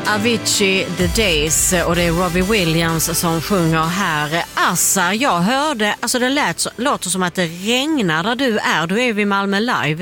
Avicii The Days, och det är Robbie Williams som sjunger här. Assa, jag hörde, alltså det låter som att det regnar där du är. Du är vid Malmö Live.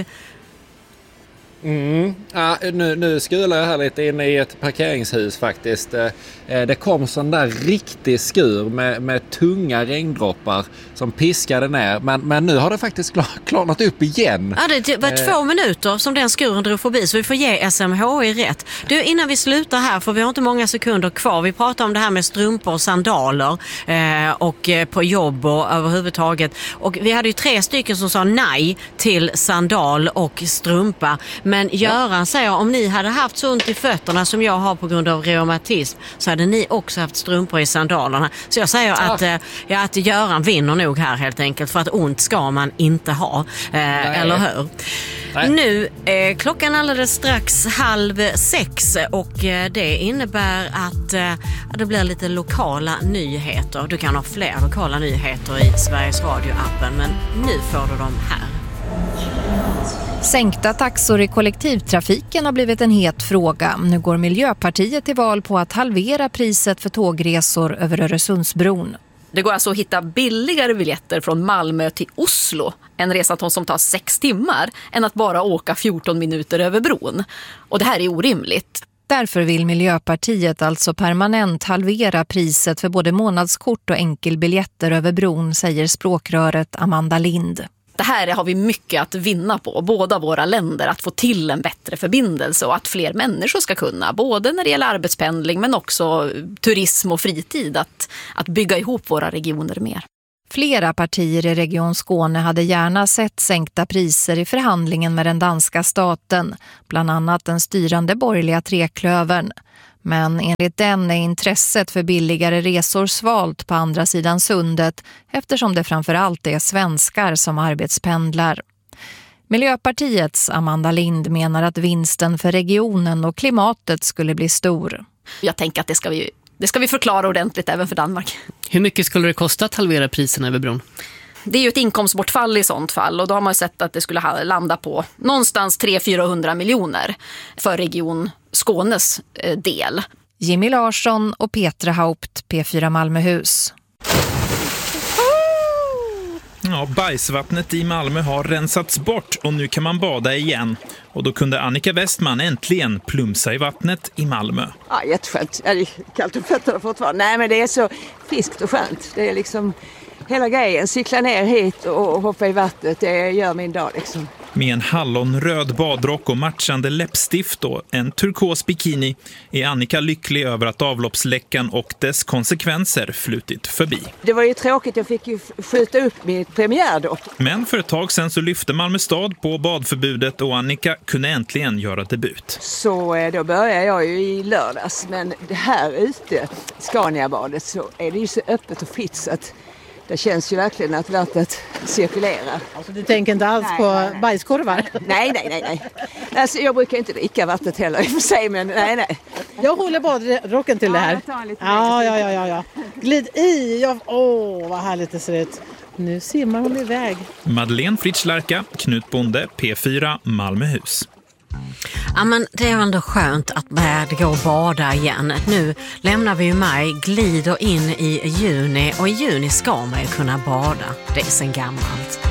Ja, nu skular jag här lite in i ett parkeringshus faktiskt. Det kom sån där riktig skur med tunga regndroppar som piskade ner. Men nu har det faktiskt klarnat upp igen. Ja, det var 2 minuter som den skuren drog förbi, så vi får ge SMHI rätt. Du, innan vi slutar här, för vi har inte många sekunder kvar. Vi pratar om det här med strumpor och sandaler och på jobb och överhuvudtaget. Och vi hade ju 3 stycken som sa nej till sandal och strumpa. Men Göran säger, om ni hade haft så ont i fötterna som jag har på grund av reumatism, så hade ni också haft strumpor i sandalerna. Så jag säger att Göran vinner nog här helt enkelt, för att ont ska man inte ha. Eller hur? Nej. Nu är klockan alldeles strax 5:30 och det innebär att det blir lite lokala nyheter. Du kan ha fler lokala nyheter i Sveriges Radio-appen, men nu får du dem här. Sänkta taxor i kollektivtrafiken har blivit en het fråga. Nu går Miljöpartiet till val på att halvera priset för tågresor över Öresundsbron. Det går alltså att hitta billigare biljetter från Malmö till Oslo, en resa som tar 6 timmar, än att bara åka 14 minuter över bron. Och det här är orimligt. Därför vill Miljöpartiet alltså permanent halvera priset för både månadskort och enkelbiljetter över bron, säger språkröret Amanda Lind. Det här har vi mycket att vinna på, båda våra länder, att få till en bättre förbindelse och att fler människor ska kunna, både när det gäller arbetspendling men också turism och fritid, att bygga ihop våra regioner mer. Flera partier i Region Skåne hade gärna sett sänkta priser i förhandlingen med den danska staten, bland annat den styrande borgerliga treklövern. Men enligt den är intresset för billigare resor svalt på andra sidan sundet, eftersom det framförallt är svenskar som arbetspendlar. Miljöpartiets Amanda Lind menar att vinsten för regionen och klimatet skulle bli stor. Jag tänker att det ska vi förklara ordentligt även för Danmark. Hur mycket skulle det kosta att halvera priserna över bron? Det är ju ett inkomstbortfall i sånt fall, och då har man sett att det skulle landa på någonstans 300-400 miljoner för Region Skånes del. Jimmy Larsson och Petra Haupt, P4 Malmöhus. Ja, bajsvattnet i Malmö har rensats bort och nu kan man bada igen. Och då kunde Annika Westman äntligen plumsa i vattnet i Malmö. Ja, jätteskönt. Det är kallt om fötterna fortfarande. Nej, men det är så friskt och skönt. Det är liksom hela grejen. Cykla ner hit och hoppa i vattnet. Det gör min dag liksom. Med en hallonröd badrock och matchande läppstift och en turkos bikini är Annika lycklig över att avloppsläckan och dess konsekvenser flutit förbi. Det var ju tråkigt, jag fick ju skjuta upp mitt premiärdock. Men för ett tag sedan så lyfte Malmö stad på badförbudet och Annika kunde äntligen göra debut. Så då började jag ju i lördags, men det här ute, Scaniabadet, så är det ju så öppet och fritt så att det känns ju verkligen att vattnet cirkulerar. Alltså, du tänker inte alls på bajskorvar? Nej. Alltså, jag brukar inte dricka vattnet heller i och för sig, men nej. Jag håller badrocken till det här. Ja. Glid i. Vad härligt det ser ut. Nu simmar hon iväg. Madeleine Fritschlarka, Knut Bonde, P4 Malmöhus. Ja, men det är ändå skönt att börja gå och bada igen. Nu lämnar vi ju maj, glider in i juni, och i juni ska man ju kunna bada. Det är sen gammalt.